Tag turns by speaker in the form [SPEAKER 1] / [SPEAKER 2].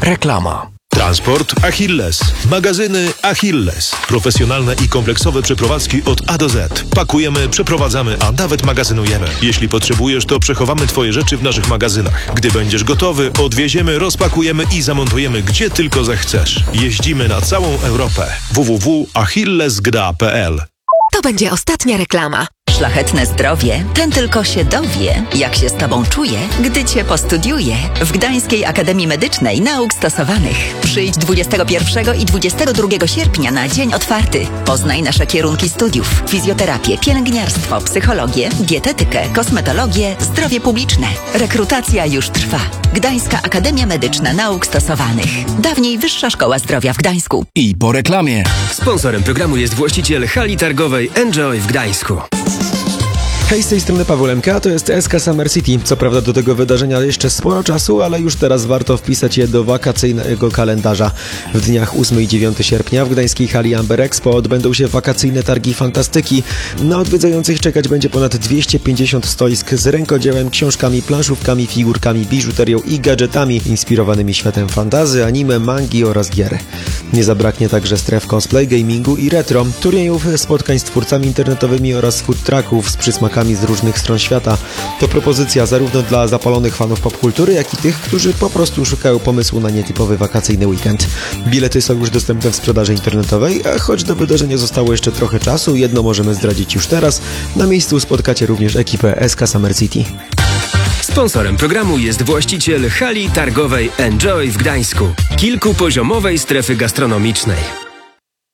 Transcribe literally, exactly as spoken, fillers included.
[SPEAKER 1] Reklama.
[SPEAKER 2] Transport Achilles. Magazyny Achilles. Profesjonalne i kompleksowe przeprowadzki od A do Z. Pakujemy, przeprowadzamy, a nawet magazynujemy. Jeśli potrzebujesz, to przechowamy Twoje rzeczy w naszych magazynach. Gdy będziesz gotowy, odwieziemy, rozpakujemy i zamontujemy gdzie tylko zechcesz. Jeździmy na całą Europę. w w w kropka achilles kropka g d a kropka p l.
[SPEAKER 3] To będzie ostatnia reklama.
[SPEAKER 4] Szlachetne zdrowie, ten tylko się dowie, jak się z Tobą czuje, gdy Cię postudiuje w Gdańskiej Akademii Medycznej Nauk Stosowanych. Przyjdź dwudziestego pierwszego i dwudziestego drugiego sierpnia na dzień otwarty. Poznaj nasze kierunki studiów: fizjoterapię, pielęgniarstwo, psychologię, dietetykę, kosmetologię, zdrowie publiczne. Rekrutacja już trwa. Gdańska Akademia Medyczna Nauk Stosowanych. Dawniej Wyższa Szkoła Zdrowia w Gdańsku.
[SPEAKER 1] I po reklamie.
[SPEAKER 5] Sponsorem programu jest właściciel hali targowej Enjoy w Gdańsku.
[SPEAKER 6] Hej, z tej strony Paweł Lemka, to jest S K Summer City. Co prawda do tego wydarzenia jeszcze sporo czasu, ale już teraz warto wpisać je do wakacyjnego kalendarza. W dniach ósmego i dziewiątego sierpnia w gdańskiej hali Amber Expo odbędą się wakacyjne targi fantastyki. Na odwiedzających czekać będzie ponad dwieście pięćdziesiąt stoisk z rękodziełem, książkami, planszówkami, figurkami, biżuterią i gadżetami inspirowanymi światem fantazy, anime, mangi oraz gier. Nie zabraknie także stref cosplay, gamingu i retro, turniejów, spotkań z twórcami internetowymi oraz food trucków z przysmakami z różnych stron świata. To propozycja zarówno dla zapalonych fanów popkultury, jak i tych, którzy po prostu szukają pomysłu na nietypowy wakacyjny weekend. Bilety są już dostępne w sprzedaży internetowej, a choć do wydarzenia zostało jeszcze trochę czasu, jedno możemy zdradzić już teraz. Na miejscu spotkacie również ekipę S K Summer City.
[SPEAKER 5] Sponsorem programu jest właściciel hali targowej Enjoy w Gdańsku, kilkupoziomowej strefy gastronomicznej.